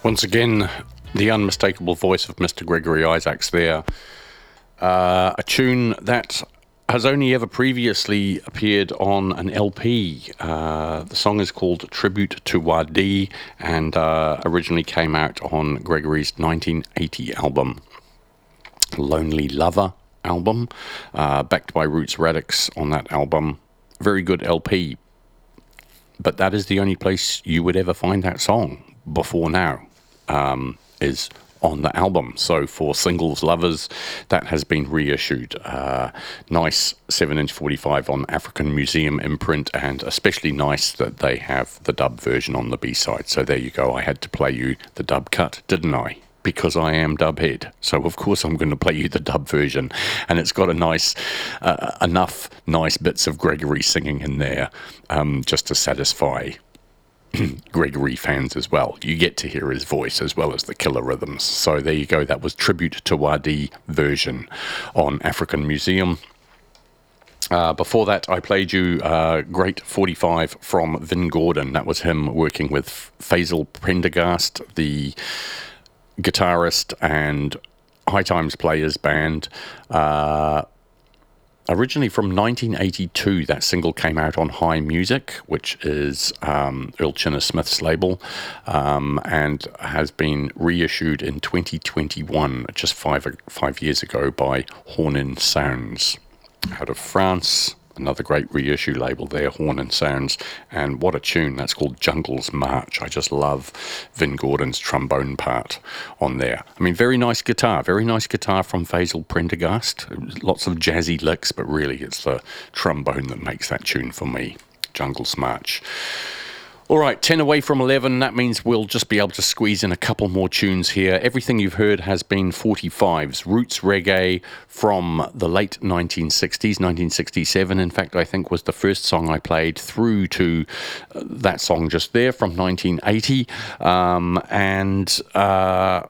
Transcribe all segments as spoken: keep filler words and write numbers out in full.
Once again, the unmistakable voice of Mister Gregory Isaacs there. Uh, a tune that has only ever previously appeared on an L P. Uh, the song is called Tribute to Wadi and uh, originally came out on Gregory's nineteen eighty album, Lonely Lover album, uh, backed by Roots Radix on that album. Very good L P. But that is the only place you would ever find that song before now, um, is on the album. So for singles lovers, that has been reissued. Uh, nice seven inch forty-five on African Museum imprint, and especially nice that they have the dub version on the B-side. So there you go. I had to play you the dub cut, didn't I? Because I am Dubhead, so of course I'm going to play you the dub version, and it's got a nice, uh, enough nice bits of Gregory singing in there, um, just to satisfy Gregory fans as well. You get to hear his voice as well as the killer rhythms. So there you go. That was Tribute to Wadi version on African Museum. Uh, before that, I played you uh, Great forty-five from Vin Gordon. That was him working with Faisal Prendergast, the guitarist and High Times Players band. Uh, originally from nineteen eighty-two, that single came out on High Music, which is um, Earl Chinner Smith's label, um, and has been reissued in twenty twenty-one, just five five years ago, by Horn Sounds out of France. Another great reissue label there, Horn Sounds, and what a tune. That's called Jungle's March. I just love Vin Gordon's trombone part on there. I mean, very nice guitar, very nice guitar from Faisal Prendergast. Lots of jazzy licks, but really it's the trombone that makes that tune for me, Jungle's March. All right, ten away from eleven. That means we'll just be able to squeeze in a couple more tunes here. Everything you've heard has been forty-fives, roots reggae from the late nineteen sixties, nineteen sixty-seven, in fact, I think was the first song I played, through to uh, that song just there from nineteen eighty. Um, and... Uh,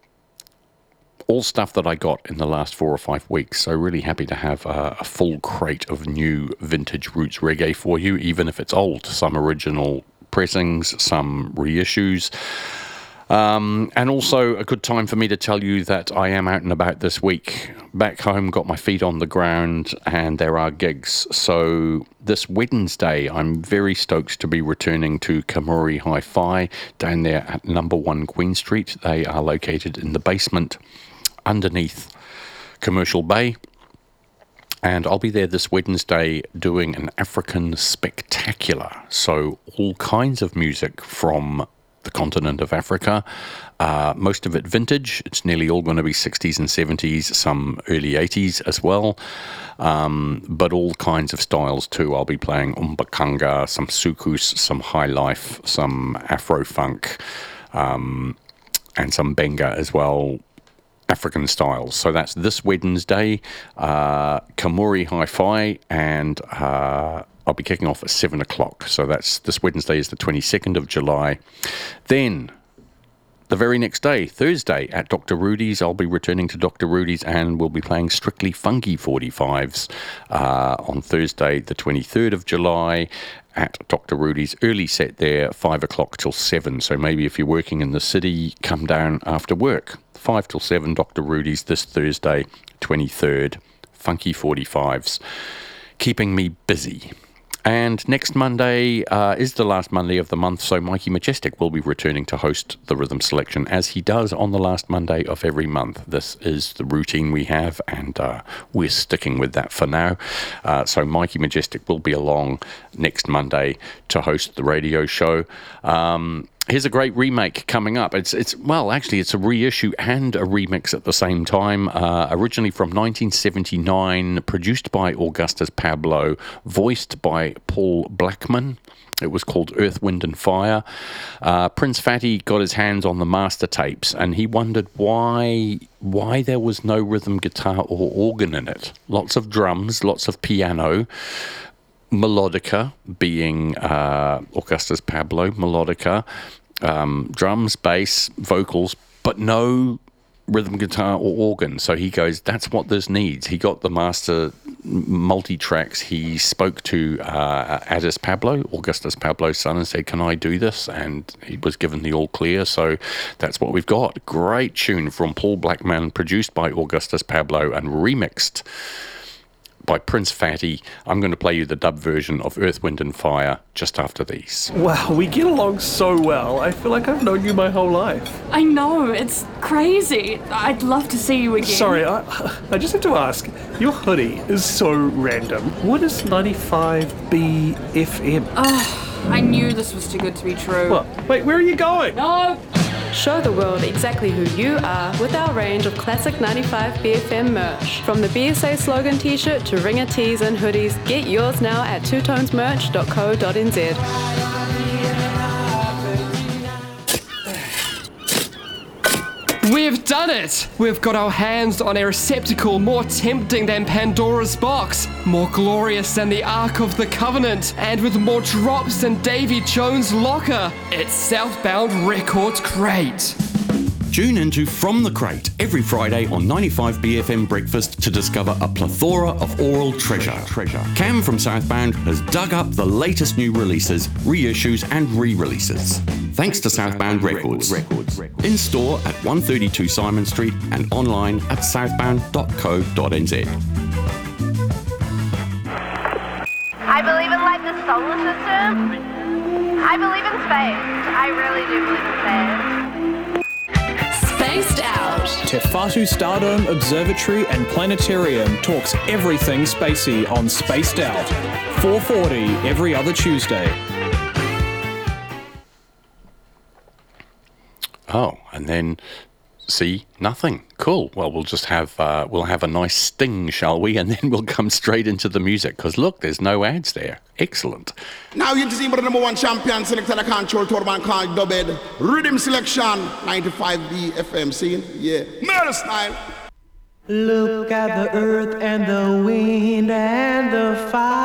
all stuff that I got in the last four or five weeks. So really happy to have a, a full crate of new vintage roots reggae for you, even if it's old. Some original pressings, some reissues. Um, and also a good time for me to tell you that I am out and about this week. Back home, got my feet on the ground, and there are gigs. So this Wednesday, I'm very stoked to be returning to Kamuri Hi-Fi down there at number one Queen Street. They are located in the basement underneath Commercial Bay, and I'll be there this Wednesday doing an African spectacular. So all kinds of music from the continent of Africa, uh, most of it vintage. It's nearly all going to be sixties and seventies, some early eighties as well, um, but all kinds of styles too. I'll be playing umbakanga, some soukous, some high life, some afro funk, um, and some benga as well, African styles. So that's this Wednesday, uh, Kamuri Hi-Fi, and uh, I'll be kicking off at seven o'clock. So that's this Wednesday is the twenty-second of July. Then the very next day, Thursday, at Doctor Rudy's, I'll be returning to Doctor Rudy's, and we'll be playing Strictly Funky forty-fives uh, on Thursday, the twenty-third of July, at Doctor Rudy's. Early set there, five o'clock till seven. So maybe if you're working in the city, come down after work. five till seven, Doctor Rudy's this Thursday, twenty-third. Funky forty-fives. Keeping me busy. And next Monday uh, is the last Monday of the month, so Mikey Majestic will be returning to host the Rhythm Selection, as he does on the last Monday of every month. This is the routine we have, and uh, we're sticking with that for now. Uh, so Mikey Majestic will be along next Monday to host the radio show. Um, Here's a great remake coming up. It's it's well, actually, it's a reissue and a remix at the same time. Uh, originally from nineteen seventy-nine, produced by Augustus Pablo, voiced by Paul Blackman. It was called Earth, Wind and Fire. Uh, Prince Fatty got his hands on the master tapes, and he wondered why why there was no rhythm guitar or organ in it. Lots of drums, lots of piano. Melodica being uh, Augustus Pablo, melodica, um, drums, bass, vocals, but no rhythm guitar or organ. So he goes, that's what this needs. He got the master multi-tracks, he spoke to uh, Addis Pablo, Augustus Pablo's son, and said, can I do this? And he was given the all clear, so that's what we've got. Great tune from Paul Blackman, produced by Augustus Pablo and remixed by Prince Fatty. I'm going to play you the dub version of Earth, Wind and Fire just after these. Wow, we get along so well. I feel like I've known you my whole life. I know, it's crazy. I'd love to see you again. Sorry, I, I just have to ask, your hoodie is so random. What is ninety-five B F M? Oh, I knew this was too good to be true. What? Wait, where are you going? No! Show the world exactly who you are with our range of classic ninety-five B F M merch. From the B S A slogan t-shirt to ringer tees and hoodies, get yours now at two tones merch dot co dot n z. We've done it! We've got our hands on a receptacle more tempting than Pandora's box, more glorious than the Ark of the Covenant, and with more drops than Davy Jones' locker. It's Southbound Records Crate. Tune into From the Crate every Friday on ninety-five B F M Breakfast to discover a plethora of oral treasure. treasure. Cam from Southbound has dug up the latest new releases, reissues and re-releases. Thanks to Southbound Records. Records. In store at one thirty-two Simon Street and online at southbound dot co dot n z. I believe in like the solar system. I believe in space. I really do believe in space. Spaced Out. Te Whatu Stardome Observatory and Planetarium talks everything spacey on Spaced Out. four forty every other Tuesday. Oh, and then see nothing. Cool. Well, we'll just have uh, we'll have a nice sting, shall we? And then we'll come straight into the music because look, there's no ads there. Excellent. Now you see the number one champion selected a control tournament called Dubbed Rhythm Selection ninety-five B F M. See? Yeah. Murder style. Look at the earth and the wind and the fire.